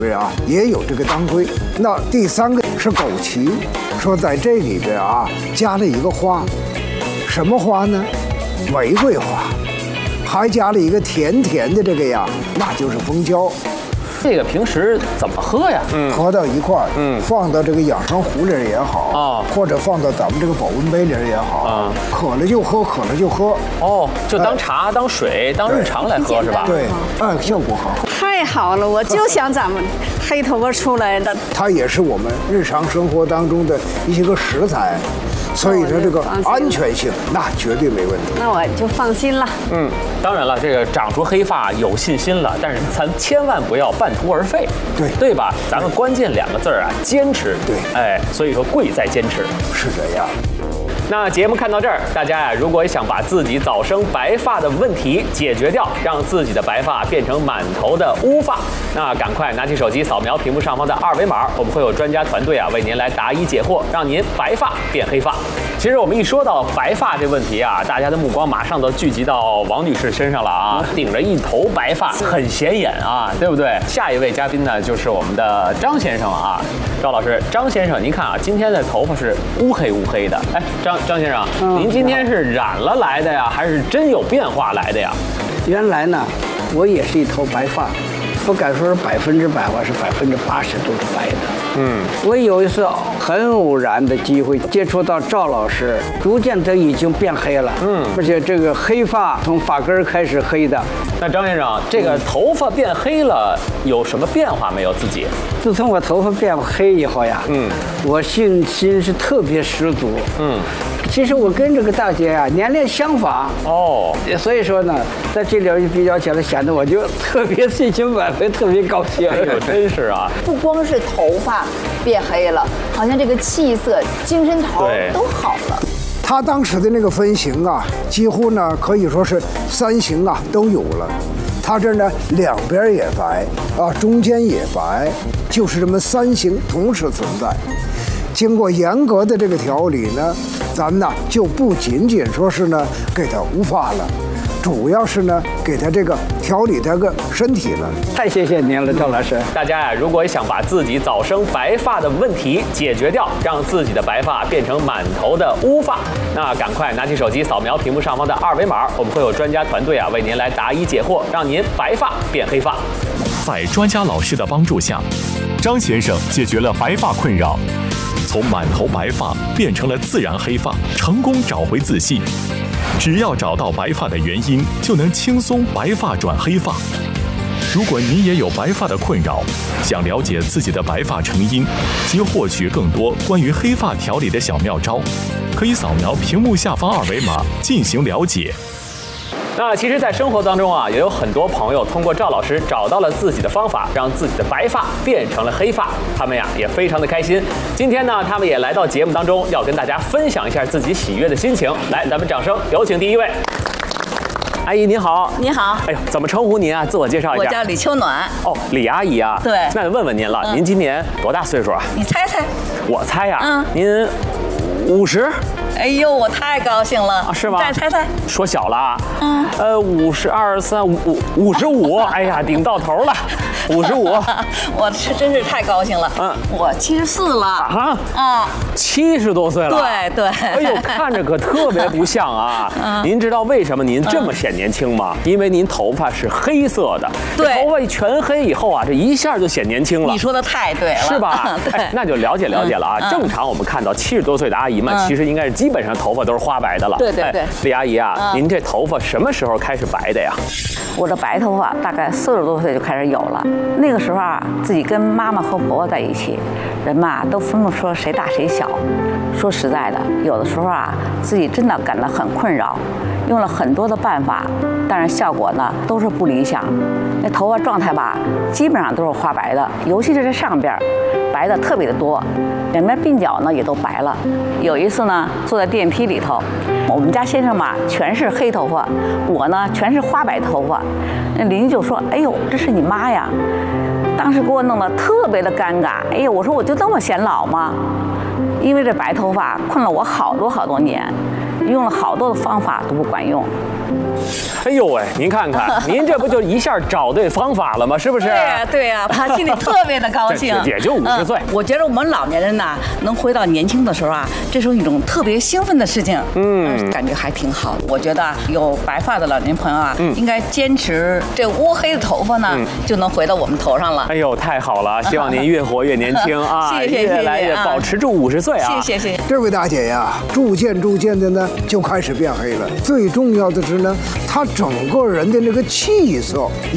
对啊，也有这个当归。那第3个是枸杞，说在这里边啊加了一个花，什么花呢？玫瑰花，还加了一个甜甜的这个呀，那就是蜂胶。 这个平时怎么喝呀？ 合到一块儿，放到这个养生壶里也好，或者放到咱们这个保温杯里也好，渴了就喝，渴了就喝。 哦，就当茶、当水、当日常来喝是吧？ 对，效果好。 太好了，我就想咱们黑头发出来的。 它也是我们日常生活当中的一些个食材。所以说这个安全性那绝对没问题， 那我就放心了。 当然了，这个长出黑发有信心了，但是咱千万不要半途而废，对吧？咱们关键2个字啊，坚持。对，所以说贵在坚持， 是这样。 那节目看到这儿，大家呀，如果想把自己早生白发的问题解决掉，让自己的白发变成满头的乌发，那赶快拿起手机扫描屏幕上方的2维码，我们会有专家团队啊为您来答疑解惑，让您白发变黑发。其实我们一说到白发这问题啊，大家的目光马上都聚集到王女士身上了啊，顶着一头白发，很显眼啊，对不对？下一位嘉宾呢，就是我们的张先生啊，赵老师，张先生，您看啊，今天的头发是乌黑乌黑的，张先生，您今天是染了来的呀，还是真有变化来的呀？ 原来呢，我也是一头白发，不敢说是100%，我是80%都是白的。我有一次很偶然的机会接触到赵老师，逐渐的已经变黑了。而且这个黑发从发根开始黑的。 那张先生，这个头发变黑了，有什么变化没有？自己？ 自从我头发变黑以后呀，我信心是特别十足。其实我跟这个大姐啊年龄相仿所以说呢，在这里比较起来，显得我就特别信心满分，特别高兴。 真是啊！ 不光是头发变黑了，好像这个气色、精神头都好了。 他当时的那个分型啊，几乎呢可以说是3型啊都有了。他这呢2边也白啊，中间也白，就是这么3型同时存在。经过严格的这个调理呢，咱们呢就不仅仅说是呢给他乌发了，主要是呢给他这个调理他个身体了。 太谢谢您了，赵老师。 大家呀，如果想把自己早生白发的问题解决掉，让自己的白发变成满头的乌发，那赶快拿起手机扫描屏幕上方的2维码，我们会有专家团队啊为您来答疑解惑，让您白发变黑发。 在专家老师的帮助下，张先生解决了白发困扰，从满头白发变成了自然黑发，成功找回自信。只要找到白发的原因，就能轻松白发转黑发。如果你也有白发的困扰，想了解自己的白发成因及获取更多关于黑发调理的小妙招，可以扫描屏幕下方2维码进行了解。 那其实，在生活当中啊，也有很多朋友通过赵老师找到了自己的方法，让自己的白发变成了黑发。他们呀也非常的开心。今天呢，他们也来到节目当中，要跟大家分享一下自己喜悦的心情。来，咱们掌声有请第一位。阿姨您好。 你好。 哎呦，怎么称呼您啊？自我介绍一下。 我叫李秋暖。 哦，李阿姨啊。 对。 那问问您了，您今年多大岁数啊？ 你猜猜。 我猜呀。您50。 哎呦，我太高兴了啊！是吗？ 再猜猜。 说小了啊。52、3、55，哎呀，顶到头了，55。 我真是太高兴了。我74了。 70多岁了。 对。 哎呦，看着可特别不像啊。您知道为什么您这么显年轻吗？因为您头发是黑色的。 对。 头发一全黑以后啊，这一下就显年轻了。 你说的太对了。 是吧？ 对。 那就了解了啊。正常我们看到70多岁的阿姨们，其实应该是基本上头发都是花白的了。 对。 李阿姨啊，您这头发什么时候开始白的呀？ 我这白头发大概40多岁就开始有了。那个时候啊，自己跟妈妈和婆婆在一起，人嘛都分不出谁大谁小。说实在的，有的时候啊，自己真的感到很困扰，用了很多的办法，但是效果呢都是不理想。那头发状态吧，基本上都是花白的，尤其是这上边白的特别的多，两边鬓角呢也都白了。有一次呢，坐在电梯里头，我们家先生嘛全是黑头发，我呢全是花白头发。那邻居就说：“哎呦，这是你妈呀！”当时给我弄得特别的尴尬。哎呦，我说我就那么显老吗？因为这白头发困了我好多年，用了好多的方法都不管用。 哎呦喂，您看看，您这不就一下找对方法了吗？是不是？ 对呀，对呀，他心里特别的高兴。 也就50岁。 我觉得我们老年人呐，能回到年轻的时候啊，这是一种特别兴奋的事情。感觉还挺好。我觉得有白发的老年朋友啊，应该坚持这乌黑的头发呢，就能回到我们头上了。 哎呦，太好了！希望您越活越年轻啊， 谢谢越来越保持住50岁啊！ 谢谢。 这位大姐呀，逐渐的呢就开始变黑了。最重要的是呢，她整个人的那个气色